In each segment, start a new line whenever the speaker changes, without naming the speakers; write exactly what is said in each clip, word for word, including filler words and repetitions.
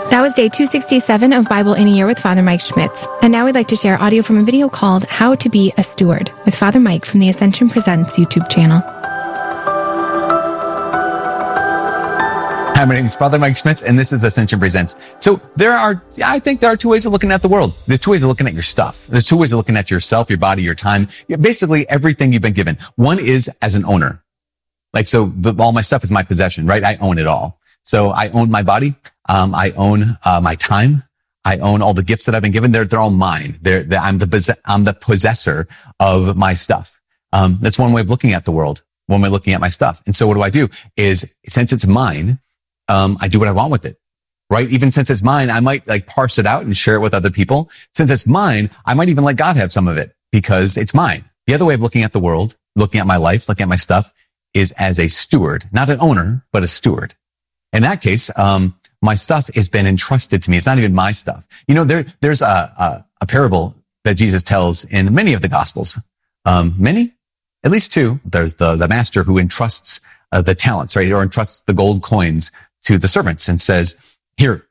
That was day two sixty-seven of Bible in a Year with Father Mike Schmitz. And now we'd like to share audio from a video called How to Be a Steward with Father Mike from the Ascension Presents YouTube channel.
Hi, my name is Father Mike Schmitz, and this is Ascension Presents. So there are, I think there are two ways of looking at the world. There's two ways of looking at your stuff. There's two ways of looking at yourself, your body, your time, basically everything you've been given. One is as an owner. Like, so the, all my stuff is my possession, right? I own it all. So I own my body. Um, I own, uh, my time. I own all the gifts that I've been given. They're, they're all mine. They're, they're I'm the, I'm the possessor of my stuff. Um, that's one way of looking at the world. One way of looking at my stuff. And so what do I do is, since it's mine, um, I do what I want with it, right? Even since it's mine, I might like parse it out and share it with other people. Since it's mine, I might even let God have some of it because it's mine. The other way of looking at the world, looking at my life, looking at my stuff is as a steward, not an owner, but a steward. In that case, um, my stuff has been entrusted to me. It's not even my stuff. You know, there, there's a, a, a parable that Jesus tells in many of the Gospels. Um, many? At least two. There's the, the master who entrusts uh, the talents, right? Or entrusts the gold coins to the servants and says, here,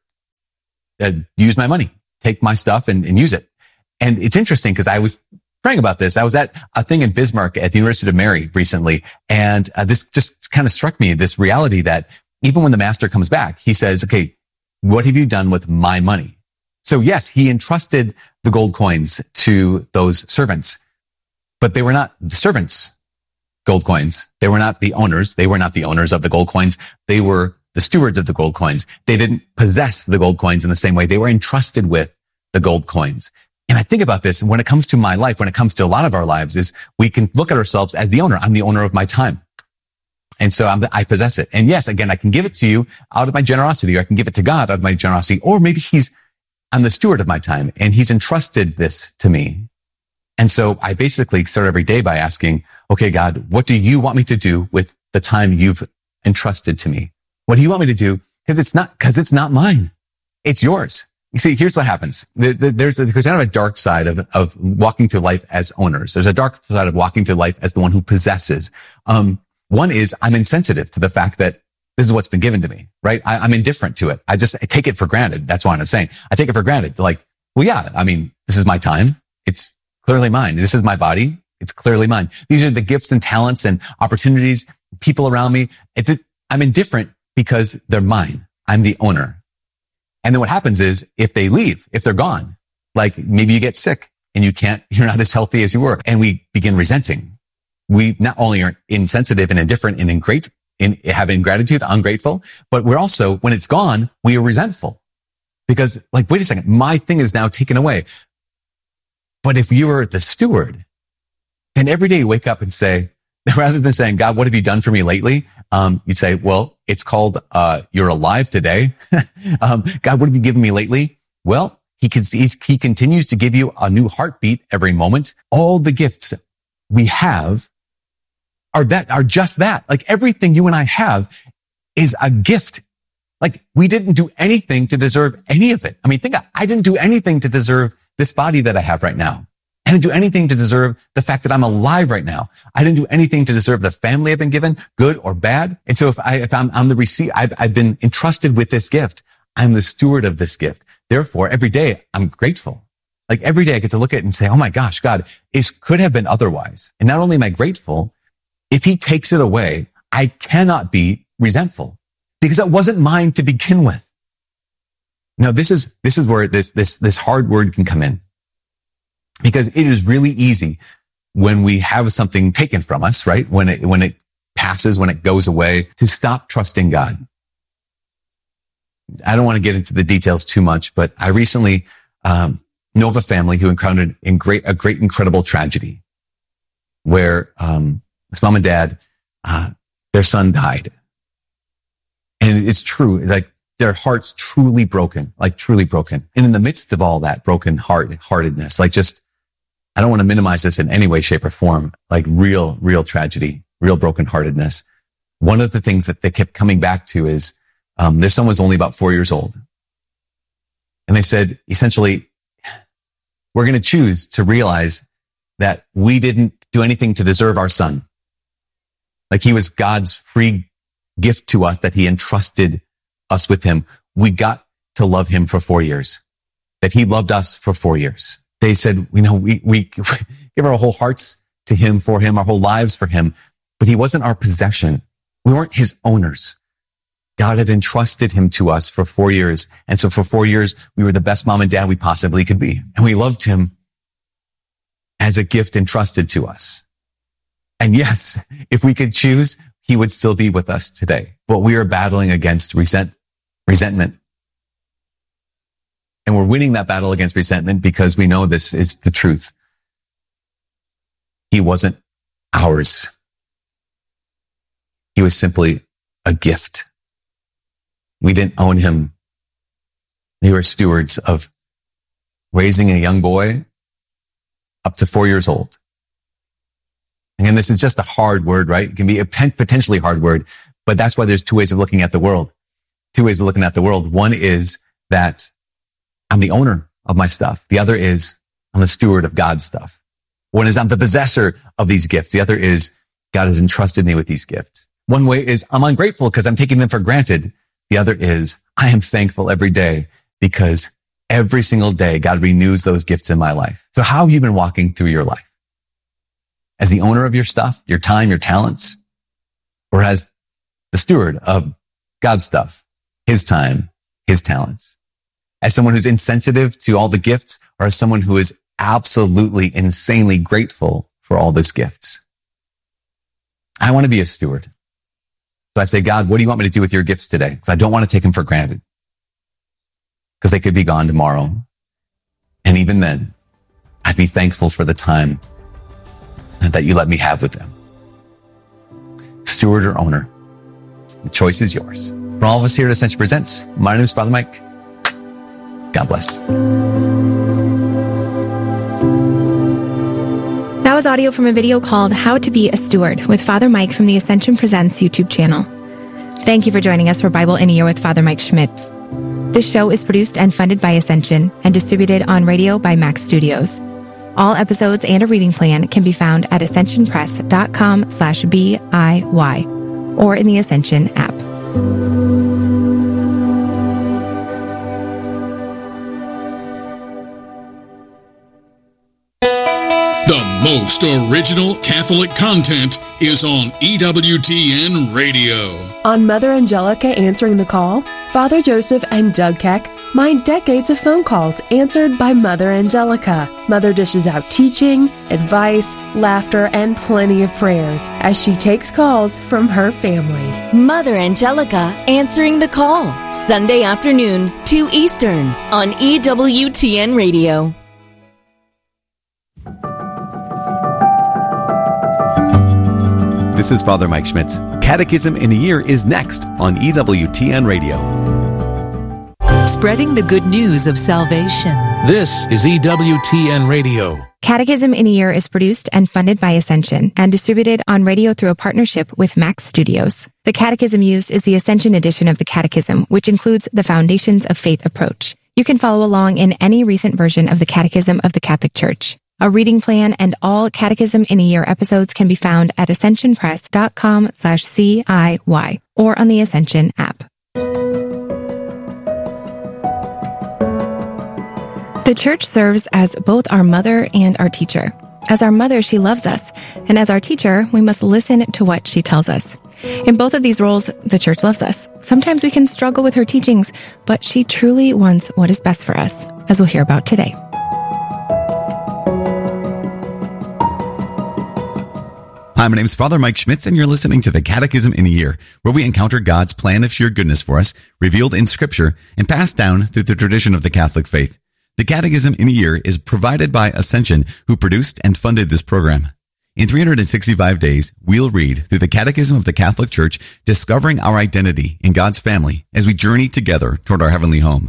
uh, use my money. Take my stuff and, and use it. And it's interesting because I was praying about this. I was at a thing in Bismarck at the University of Mary recently. And uh, this just kind of struck me, this reality that even when the master comes back, he says, okay, what have you done with my money? So yes, he entrusted the gold coins to those servants, but they were not the servants' gold coins. They were not the owners. They were not the owners of the gold coins. They were the stewards of the gold coins. They didn't possess the gold coins in the same way. They were entrusted with the gold coins. And I think about this when it comes to my life, when it comes to a lot of our lives, is we can look at ourselves as the owner. I'm the owner of my time. And so I'm, I possess it. And yes, again, I can give it to you out of my generosity, or I can give it to God out of my generosity, or maybe he's, I'm the steward of my time and he's entrusted this to me. And so I basically start every day by asking, okay, God, what do you want me to do with the time you've entrusted to me? What do you want me to do? Because it's not, because it's not mine. It's yours. You see, here's what happens. There's, there's kind of a dark side of, of walking through life as owners. There's a dark side of walking through life as the one who possesses. Um, One is I'm insensitive to the fact that this is what's been given to me, right? I, I'm indifferent to it. I just I take it for granted. That's what I'm saying. I take it for granted. Like, well, yeah, I mean, this is my time. It's clearly mine. This is my body. It's clearly mine. These are the gifts and talents and opportunities, people around me. It, I'm indifferent because they're mine. I'm the owner. And then what happens is if they leave, if they're gone, like maybe you get sick and you can't, you're not as healthy as you were, and we begin resenting. We not only are insensitive and indifferent and ingrate, in have ingratitude, ungrateful, but we're also, when it's gone, we are resentful because like, wait a second, my thing is now taken away. But if you were the steward, then every day you wake up and say, rather than saying, God, what have you done for me lately? Um, you say, well, it's called, uh, you're alive today. um, God, what have you given me lately? Well, he can, he continues to give you a new heartbeat every moment. All the gifts we have are that, are just that. Like everything you and I have is a gift. Like we didn't do anything to deserve any of it. I mean, think, I didn't do anything to deserve this body that I have right now. I didn't do anything to deserve the fact that I'm alive right now. I didn't do anything to deserve the family I've been given, good or bad. And so if I, if I'm, I'm the receipt, I've, I've been entrusted with this gift. I'm the steward of this gift. Therefore, every day I'm grateful. Like every day I get to look at it and say, oh my gosh, God, it could have been otherwise. And not only am I grateful, if he takes it away, I cannot be resentful because it wasn't mine to begin with. Now, this is, this is where this, this, this hard word can come in because it is really easy when we have something taken from us, right? When it, when it passes, when it goes away, to stop trusting God. I don't want to get into the details too much, but I recently, um, know of a family who encountered in great, a great, incredible tragedy where, um, his mom and dad, uh, their son died. And it's true. Like their hearts truly broken, like truly broken. And in the midst of all that broken heart, heartedness, like just, I don't want to minimize this in any way, shape or form, like real, real tragedy, real broken heartedness. One of the things that they kept coming back to is, um, their son was only about four years old. And they said, essentially, we're going to choose to realize that we didn't do anything to deserve our son. Like he was God's free gift to us that he entrusted us with him. We got to love him for four years, that he loved us for four years. They said, you know, we, we give our whole hearts to him, for him, our whole lives for him, but he wasn't our possession. We weren't his owners. God had entrusted him to us for four years. And so for four years, we were the best mom and dad we possibly could be. And we loved him as a gift entrusted to us. And yes, if we could choose, he would still be with us today. But we are battling against resent, resentment. And we're winning that battle against resentment because we know this is the truth. He wasn't ours. He was simply a gift. We didn't own him. We were stewards of raising a young boy up to four years old. Again, this is just a hard word, right? It can be a potentially hard word, but that's why there's two ways of looking at the world. Two ways of looking at the world. One is that I'm the owner of my stuff. The other is I'm the steward of God's stuff. One is I'm the possessor of these gifts. The other is God has entrusted me with these gifts. One way is I'm ungrateful because I'm taking them for granted. The other is I am thankful every day because every single day God renews those gifts in my life. So how have you been walking through your life? As the owner of your stuff, your time, your talents, or as the steward of God's stuff, his time, his talents? As someone who's insensitive to all the gifts, or as someone who is absolutely insanely grateful for all those gifts? I want to be a steward. So I say, God, what do you want me to do with your gifts today? Because I don't want to take them for granted. Because they could be gone tomorrow. And even then, I'd be thankful for the time that you let me have with them. Steward or owner, the choice is yours. From all of us here at Ascension Presents, my name is Father Mike. God bless.
That was audio from a video called How to Be a Steward with Father Mike from the Ascension Presents YouTube channel. Thank you for joining us for Bible in a Year with Father Mike Schmitz. This show is produced and funded by Ascension and distributed on radio by Max Studios. All episodes and a reading plan can be found at ascensionpress.com slash BIY or in the Ascension app.
The most original Catholic content is on E W T N Radio.
On Mother Angelica Answering the Call, Father Joseph and Doug Keck mind decades of phone calls answered by Mother Angelica. Mother dishes out teaching, advice, laughter, and plenty of prayers as she takes calls from her family.
Mother Angelica Answering the Call, Sunday afternoon, two Eastern, on E W T N Radio.
This is Father Mike Schmitz. Catechism in a Year is next on E W T N Radio.
Spreading the good news of salvation.
This is E W T N Radio.
Catechism in a Year is produced and funded by Ascension and distributed on radio through a partnership with Max Studios. The catechism used is the Ascension edition of the Catechism, which includes the Foundations of Faith approach. You can follow along in any recent version of the Catechism of the Catholic Church. A reading plan and all Catechism in a Year episodes can be found at ascensionpress.com slash CIY or on the Ascension app. The Church serves as both our mother and our teacher. As our mother, she loves us, and as our teacher, we must listen to what she tells us. In both of these roles, the Church loves us. Sometimes we can struggle with her teachings, but she truly wants what is best for us, as we'll hear about today.
Hi, my name is Father Mike Schmitz, and you're listening to the Catechism in a Year, where we encounter God's plan of sheer goodness for us, revealed in Scripture, and passed down through the tradition of the Catholic faith. The Catechism in a Year is provided by Ascension, who produced and funded this program. In three hundred sixty-five days, we'll read through the Catechism of the Catholic Church, discovering our identity in God's family as we journey together toward our heavenly home.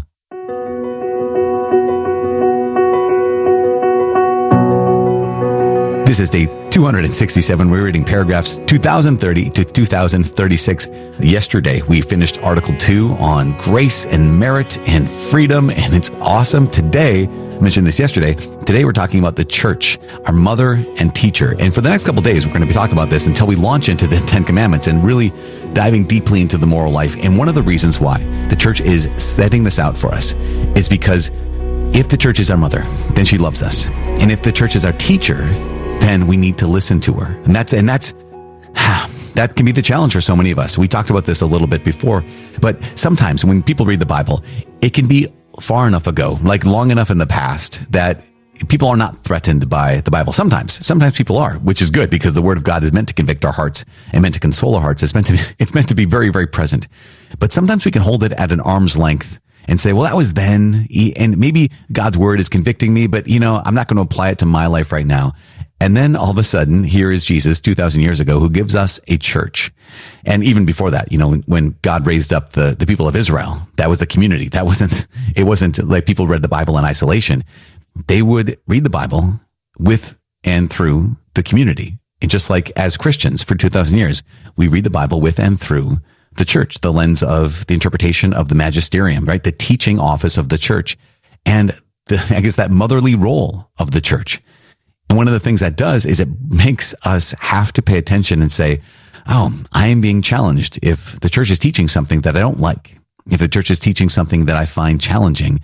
This is day two hundred sixty-seven. We're reading paragraphs two thousand thirty to two thousand thirty-six. Yesterday, we finished Article two on grace and merit and freedom, and it's awesome. Today, I mentioned this yesterday, today we're talking about the church, our mother and teacher. And for the next couple of days, we're going to be talking about this until we launch into the Ten Commandments and really diving deeply into the moral life. And one of the reasons why the church is setting this out for us is because if the church is our mother, then she loves us. And if the church is our teacher, then we need to listen to her. And that's, and that's, that can be the challenge for so many of us. We talked about this a little bit before, but sometimes when people read the Bible, it can be far enough ago, like long enough in the past, that people are not threatened by the Bible. Sometimes, sometimes people are, which is good because the Word of God is meant to convict our hearts and meant to console our hearts. It's meant to be, it's meant to be very, very present. But sometimes we can hold it at an arm's length and say, well, that was then, and maybe God's Word is convicting me, but you know, I'm not going to apply it to my life right now. And then all of a sudden, here is Jesus two thousand years ago who gives us a church. And even before that, you know, when God raised up the, the people of Israel, that was a community. That wasn't, it wasn't like people read the Bible in isolation. They would read the Bible with and through the community. And just like as Christians for two thousand years, we read the Bible with and through the church, the lens of the interpretation of the magisterium, right? The teaching office of the church and the, I guess that motherly role of the church. And one of the things that does is it makes us have to pay attention and say, oh, I am being challenged. If the church is teaching something that I don't like, if the church is teaching something that I find challenging,